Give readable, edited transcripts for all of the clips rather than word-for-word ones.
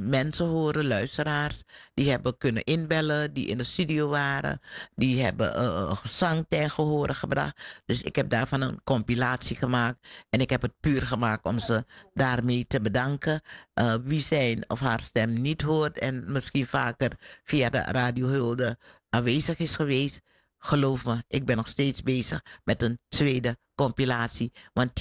mensen horen, luisteraars, die hebben kunnen inbellen, die in de studio waren, die hebben gezang ten gehore gebracht. Dus ik heb daarvan een compilatie gemaakt en ik heb het puur gemaakt om ze daarmee te bedanken. Wie zijn of haar stem niet hoort en misschien vaker via de Radio Hulde aanwezig is geweest. Geloof me, ik ben nog steeds bezig met een tweede compilatie. Want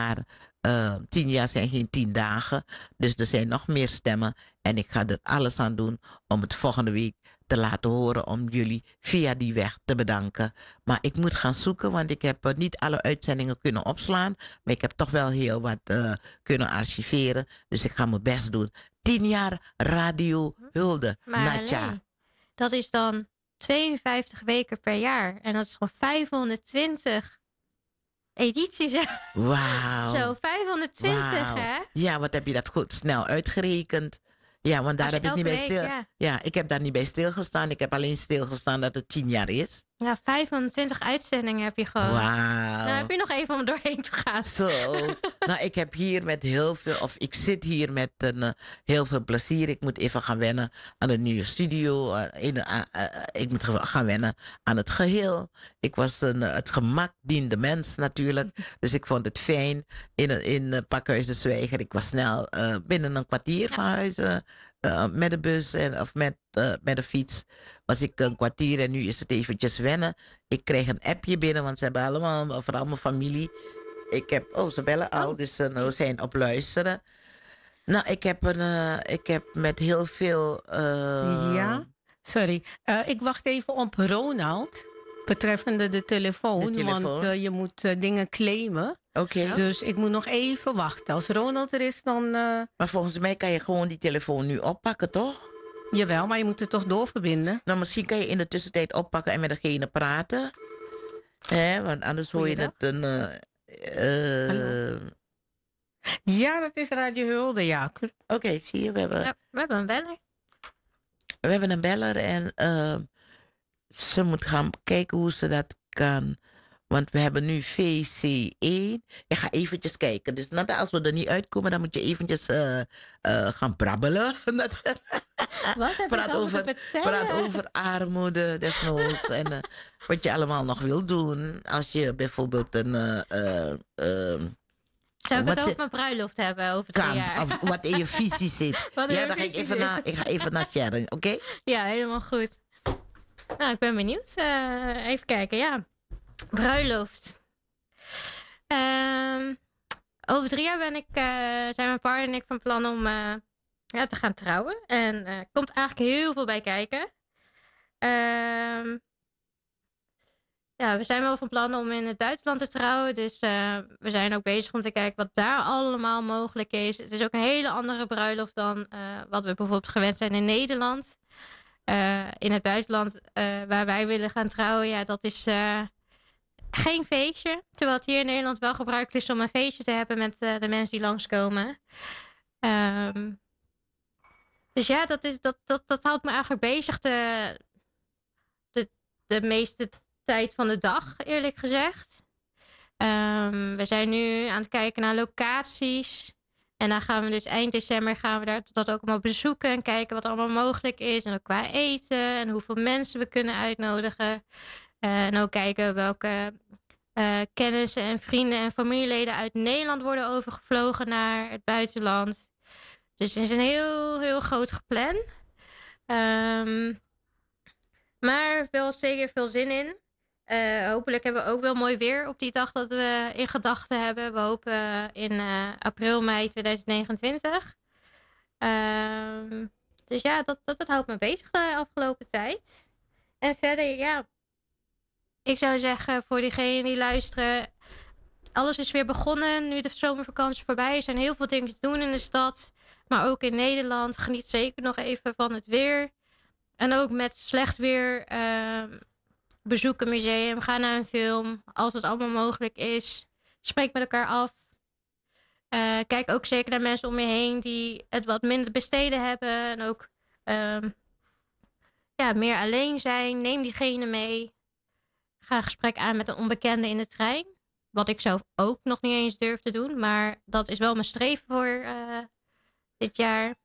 10 jaar zijn geen 10 dagen. Dus er zijn nog meer stemmen. En ik ga er alles aan doen om het volgende week te laten horen. Om jullie via die weg te bedanken. Maar ik moet gaan zoeken, want ik heb niet alle uitzendingen kunnen opslaan. Maar ik heb toch wel heel wat kunnen archiveren. Dus ik ga mijn best doen. 10 jaar Radio Hulde. Maar Natja. alleen, dat is dan 52 weken per jaar. En dat is gewoon 520 edities. Hè? Wauw. Zo, 520 Wauw. hè? Ja, wat heb je dat goed snel uitgerekend? Ja, want daar Als je heb ik niet bij elke week, stil. ja. Ja, ik heb daar niet bij stilgestaan. Ik heb alleen stilgestaan dat het 10 jaar is. Ja, 520 uitzendingen heb je gewoon. Wauw. Nou heb je nog even om doorheen te gaan. Zo. Nou, ik heb hier met heel veel, of ik zit hier met heel veel plezier. Ik moet even gaan wennen aan de nieuwe studio. Ik moet gaan wennen aan het geheel. Ik was het gemak dient de mens natuurlijk. Dus ik vond het fijn in Pakhuis de Zwijger. Ik was snel binnen een kwartier van huis. Met de bus of met de fiets was ik een kwartier en nu is het eventjes wennen. Ik kreeg een appje binnen, want ze hebben allemaal, vooral mijn familie. Ze bellen al, dus we zijn op luisteren. Nou, ik heb met heel veel... Ja, sorry. Ik wacht even op Ronald, betreffende de telefoon. Want je moet dingen claimen. Oké. Dus ik moet nog even wachten. Als Ronald er is, dan... Maar volgens mij kan je gewoon die telefoon nu oppakken, toch? Jawel, maar je moet het toch doorverbinden? Nou, misschien kan je in de tussentijd oppakken en met degene praten. Want anders hoor je het een... Ja, dat is Radio Hulde, ja. Oké, zie je, we hebben een beller. We hebben een beller en ze moet gaan kijken hoe ze dat kan. Want we hebben nu VC1. Ik ga eventjes kijken. Dus als we er niet uitkomen, dan moet je eventjes gaan brabbelen. Wat heb je over te vertellen? Praat over armoede, desnoods. En wat je allemaal nog wil doen. Als je bijvoorbeeld een... Zou ik het over mijn bruiloft hebben over 2 jaar? Of wat in je visie zit. Ja, dan ga ik ga even naar Sharon, oké? Ja, helemaal goed. Nou, ik ben benieuwd. Even kijken, ja. Bruiloft. Over 3 jaar zijn mijn partner en ik van plan om te gaan trouwen. En er komt eigenlijk heel veel bij kijken. We zijn wel van plan om in het buitenland te trouwen. Dus we zijn ook bezig om te kijken wat daar allemaal mogelijk is. Het is ook een hele andere bruiloft dan wat we bijvoorbeeld gewend zijn in Nederland. In het buitenland waar wij willen gaan trouwen, ja, dat is geen feestje. Terwijl het hier in Nederland wel gebruikelijk is om een feestje te hebben met de mensen die langskomen. Dus ja, dat houdt me eigenlijk bezig de meeste tijd van de dag, eerlijk gezegd. We zijn nu aan het kijken naar locaties. En dan gaan we dus eind december dat ook allemaal bezoeken en kijken wat allemaal mogelijk is. En ook qua eten en hoeveel mensen we kunnen uitnodigen. En ook kijken welke kennissen en vrienden en familieleden uit Nederland worden overgevlogen naar het buitenland. Dus het is een heel, heel groot geplan. Maar wel zeker veel zin in. Hopelijk hebben we ook wel mooi weer op die dag dat we in gedachten hebben. We hopen in april, mei 2029. Dus ja, dat houdt me bezig de afgelopen tijd. En verder, ja, ik zou zeggen voor diegenen die luisteren, alles is weer begonnen. Nu de zomervakantie voorbij is, zijn heel veel dingen te doen in de stad. Maar ook in Nederland. Geniet zeker nog even van het weer. En ook met slecht weer bezoek een museum, ga naar een film. Als het allemaal mogelijk is. Spreek met elkaar af. Kijk ook zeker naar mensen om je heen die het wat minder besteden hebben. En ook meer alleen zijn. Neem diegene mee. Ga een gesprek aan met een onbekende in de trein. Wat ik zelf ook nog niet eens durf te doen. Maar dat is wel mijn streven voor dit jaar.